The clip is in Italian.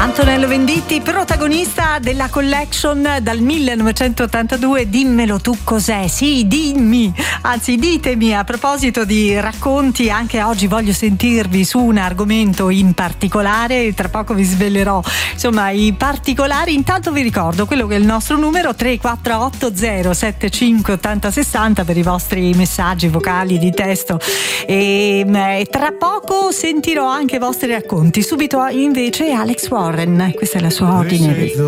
Antonello Venditti, protagonista della collection dal 1982 Dimmelo tu cos'è. Sì, dimmi, anzi ditemi, a proposito di racconti, anche oggi voglio sentirvi su un argomento in particolare, tra poco vi svelerò insomma i particolari. Intanto vi ricordo quello che è il nostro numero 3480 75 80 60 per i vostri messaggi vocali, di testo, e tra poco sentirò anche i vostri racconti. Subito invece Alex Warren, questa è la sua ordine.